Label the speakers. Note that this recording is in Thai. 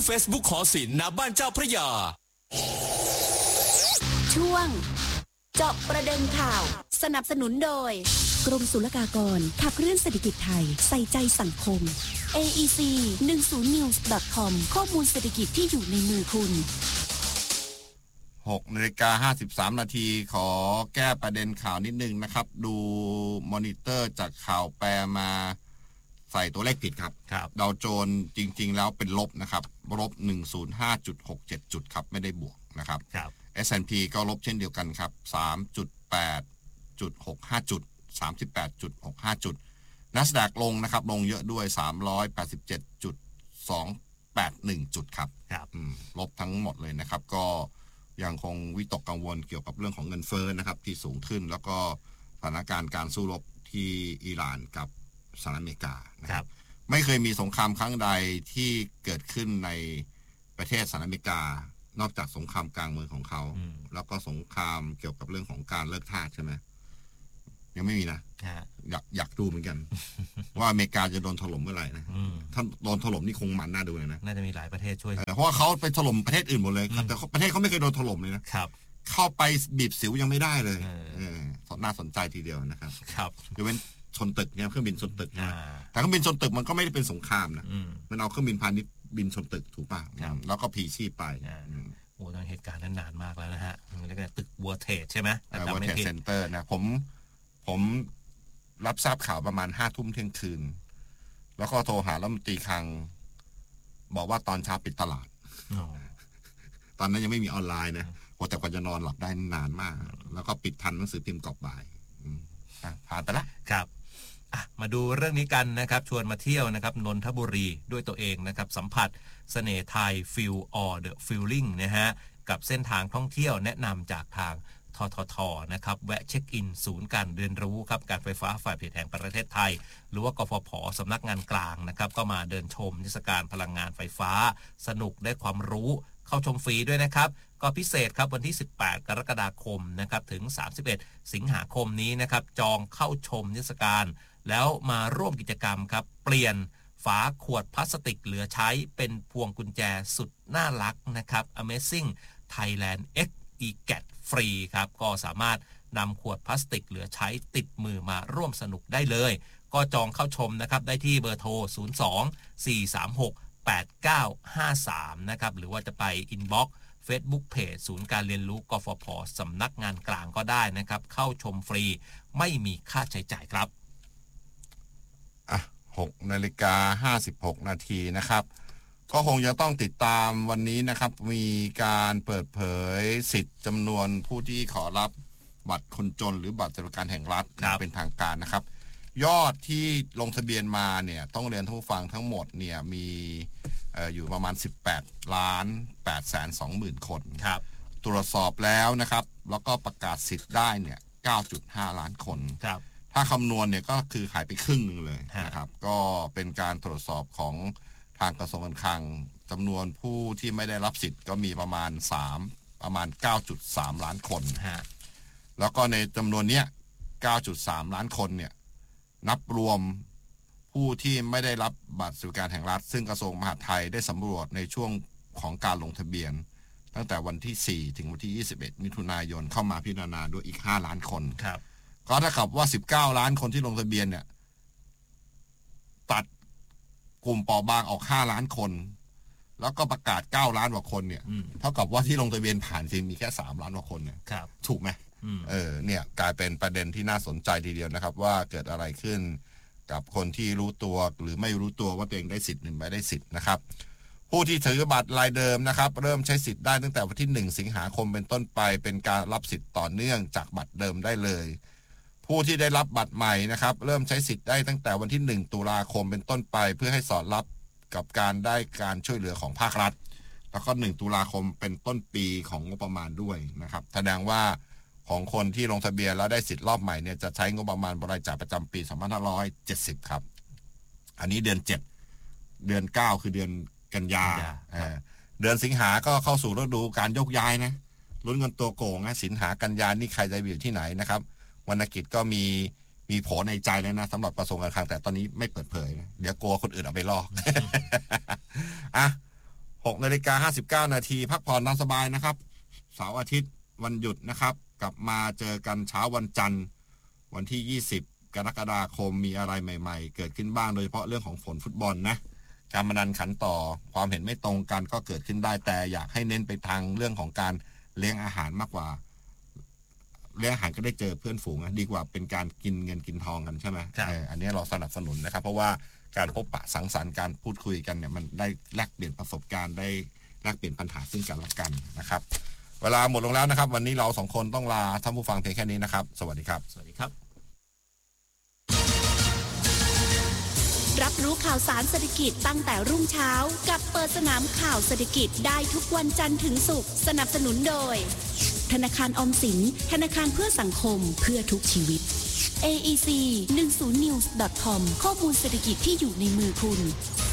Speaker 1: Facebook หอศิลป์ณบ้านเจ้าพระยา
Speaker 2: ช่วงเจาะประเด็นข่าวสนับสนุนโดยกรมศุลกากรขับเคลื่อนเศรษฐกิจไทยใส่ใจสังคม AEC 10news.com ข้อมูลเศรษฐกิจที่อยู่ในมือคุณ
Speaker 3: 6:53 นาทีขอแก้ประเด็นข่าวนิดนึงนะครับดูมอนิเตอร์จากข่าวแปลมาใส่ตัวเลขผิดครับดาวโจนส์จริงๆแล้วเป็นลบนะครับลบ 105.67 จุดครับไม่ได้บวกนะครับ S&P ก็ลบเช่นเดียวกันครับ 3.8.65 จุด 38.65 จุด NASDAQ ลงนะครับลงเยอะด้วย 387.281 จุดครับลบทั้งหมดเลยนะครับก็ยังคงวิตกกังวลเกี่ยวกับเรื่องของเงินเฟ้อนะครับที่สูงขึ้นแล้วก็สถานการณ์การสู้รบที่อิหร่านกับสหรัฐอเมริกานะครับไม่เคยมีสงครามครั้งใดที่เกิดขึ้นในประเทศสหรัฐอเมริกานอกจากสงครามกลางเมืองของเขาแล้วก็สงครามเกี่ยวกับเรื่องของการเลิกทาสใช่ไหมยังไม่มีนะอยากดูเหมือนกัน ว่าอเมริกาจะโดนถล่มเมื่อไหร่นะถ้าโดนถล่มนี่คงมันน่าดูเลยนะ
Speaker 4: น่าจะมีหลายประเทศช่วย
Speaker 3: เพราะว่าเขาไปถล่มประเทศอื่นหมดเลยแต่ประเทศเขาไม่เคยโดนถล่มเลยนะครับเข้าไปบีบสิวยังไม่ได้เลยน่าสนใจทีเดียวนะครับยกเว้นชนตึกเนี่ยเครื่องบินชนตึกนะแต่เครื่องบินชนตึกมันก็ไม่ได้เป็นสงครามนะมันเอาเครื่องบินพาณิชย์บินชนตึกถูกป่ะแล้วก็พีชีพไป
Speaker 4: โอ้เหตุการณ์นั้นนานมากแล้วนะฮะแล้วก็ตึกวัวเทดใช่ไหม
Speaker 3: วัวเทดเซ็นเตอร์นะผมรับทราบข่าวประมาณ5 ทุ่มเที่ยงคืนแล้วก็โทรหารัฐมนตรีคลังบอกว่าตอนเช้าปิดตลาดตอนนั้นยังไม่มีออนไลน์นะแต่กว่าจะนอนหลับได้นานมากแล้วก็ปิดทันหนังสือพิมพ์กรอบบ่ายผ่านไปละ
Speaker 4: ครับมาดูเรื่องนี้กันนะครับชวนมาเที่ยวนะครับนนทบุรีด้วยตัวเองนะครับสัมผัสเสน่ห์ไทย Feel All the Feeling นะฮะกับเส้นทางท่องเที่ยวแนะนำจากทางททนะครับแวะเช็คอินศูนย์การเรียนรู้ครับการไฟฟ้าฝ่ายผลิตแห่งประเทศไทยหรือว่ากฟผ.สำนักงานกลางนะครับก็มาเดินชมเทศกาลพลังงานไฟฟ้าสนุกได้ความรู้เข้าชมฟรีด้วยนะครับก็พิเศษครับวันที่18 กรกฎาคมนะครับถึง31 สิงหาคมนี้นะครับจองเข้าชมเทศกาลแล้วมาร่วมกิจกรรมครับเปลี่ยนฝาขวดพลาสติกเหลือใช้เป็นพวงกุญแจสุดน่ารักนะครับ Amazing Thailand X e-gat ฟรีครับก็สามารถนำขวดพลาสติกเหลือใช้ติดมือมาร่วมสนุกได้เลยก็จองเข้าชมนะครับได้ที่เบอร์โทร 02-436-8953 นะครับหรือว่าจะไปอินบ็อกซ์ Facebook Page ศูนย์การเรียนรู้กฟผ.สำนักงานกลางก็ได้นะครับเข้าชมฟรีไม่มีค่าใช้จ่ายครับ
Speaker 3: 6:56 นาทีนะครับก็คงจะต้องติดตามวันนี้นะครับมีการเปิดเผยสิทธิ์จำนวนผู้ที่ขอรับบัตรคนจนหรือบัตรสวัสดิการแห่งรัฐเป็นทางการนะครับยอดที่ลงทะเบียนมาเนี่ยต้องเรียนท่านผู้ฟังทั้งหมดเนี่ยมีอยู่ประมาณ 18,820,000 คนตรวจสอบแล้วนะครับแล้วก็ประกาศสิทธิ์ได้เนี่ย 9.5 ล้านคนถ้าคำนวณเนี่ยก็คือหายไปครึ่งนึงเลยนะครับก็เป็นการตรวจสอบของทางกระทรวงการคลังจำนวนผู้ที่ไม่ได้รับสิทธิ์ก็มีประมาณ 9.3 ล้านคนแล้วก็ในจำนวนนี้ 9.3 ล้านคนเนี่ยนับรวมผู้ที่ไม่ได้รับบัตรสวัสดิการแห่งรัฐซึ่งกระทรวงมหาดไทยได้สำรวจในช่วงของการลงทะเบียนตั้งแต่วันที่4ถึงวันที่21มิถุนายนเข้ามาพิจารณาด้วยอีก5 ล้านคนก็เท่ากับว่า19 ล้านคนที่ลงทะเบียนเนี่ยตัดกลุ่มเปราะบางออก5 ล้านคนแล้วก็ประกาศ9 ล้านกว่าคนเนี่ยเท่ากับว่าที่ลงทะเบียนผ่านจริงมีแค่3 ล้านกว่าคนเนี่ยถูกไหมเนี่ยกลายเป็นประเด็นที่น่าสนใจทีเดียวนะครับว่าเกิดอะไรขึ้นกับคนที่รู้ตัวหรือไม่รู้ตัวว่าตัวเองได้สิทธิ์หรือไม่ได้สิทธิ์นะครับผู้ที่ถือบัตรรายเดิมนะครับเริ่มใช้สิทธิ์ได้ตั้งแต่วันที่1 สิงหาคมเป็นต้นไปเป็นการรับสิทธิ์ต่อเนื่องจากบัตรเดิมได้เลยผู้ที่ได้รับบัตรใหม่นะครับเริ่มใช้สิทธิ์ได้ตั้งแต่วันที่1 ตุลาคมเป็นต้นไปเพื่อให้สอดรับกับการได้การช่วยเหลือของภาครัฐแล้วก็1 ตุลาคมเป็นต้นปีของงบประมาณด้วยนะครับแสดงว่าของคนที่ลงทะเบียนแล้วได้สิทธิ์รอบใหม่เนี่ยจะใช้งบประมาณรายจ่ายประจำปี2570ครับอันนี้เดือน7เดือน9คือเดือนกันยาเดือนสิงหาก็เข้าสู่ฤดูการยกย้ายนะลุ้นเงินตัวโกงนะสิงหากันยานี่ใครจะอยู่ที่ไหนนะครับวรรณกิจก็มีโผในใจแล้วนะสำหรับกระทรวงการคลังแต่ตอนนี้ไม่เปิดเผยนะเดี๋ยวกลัวคนอื่นเอาไปลอก 6:59 นาทีพักผ่อนตามสบายนะครับเสาร์อาทิตย์วันหยุดนะครับกลับมาเจอกันเช้าวันจันทร์วันที่20กรกฎาคมมีอะไรใหม่ๆเกิดขึ้นบ้างโดยเฉพาะเรื่องของผลฟุตบอลนะการพนันขันต่อความเห็นไม่ตรงกันก็เกิดขึ้นได้แต่อยากให้เน้นไปทางเรื่องของการเลี้ยงอาหารมากกว่าเลี้ยงอาหารก็ได้เจอเพื่อนฝูงดีกว่าเป็นการกินเงินกินทองกันใช่ไหมอันนี้เราสนับสนุนนะครับเพราะว่าการพบปะสังสรรค์การพูดคุยกันเนี่ยมันได้แลกเปลี่ยนประสบการณ์ได้แลกเปลี่ยนปัญหาซึ่งกันและกันนะครับเวลาหมดลงแล้วนะครับวันนี้เราสองคนต้องลาท่านผู้ฟังเพียงแค่นี้นะครับสวัสดีครับ
Speaker 4: สวัสดีครับ
Speaker 2: รับรู้ข่าวสารเศรษฐกิจตั้งแต่รุ่งเช้ากับเปิดสนามข่าวเศรษฐกิจได้ทุกวันจันทร์ถึงศุกร์สนับสนุนโดยธนาคารออมสินธนาคารเพื่อสังคมเพื่อทุกชีวิต AEC 10news.com ข้อมูลเศรษฐกิจที่อยู่ในมือคุณ